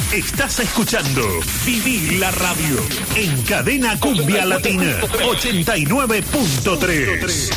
Estás escuchando Vivir la Radio en Cadena Cumbia Latina 89.3.